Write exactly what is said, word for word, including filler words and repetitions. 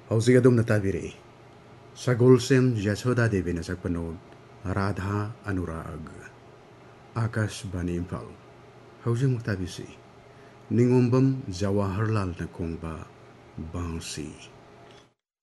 हौजिक अदुम नताबिरे सगोलसेम यशोदा देवी न सकपनोद राधा अनुराग आकाश बानी इम्फाल हौजिक मुक्ताबिसी निंगोम्बम जवाहरलाल न कोंबा बांसी।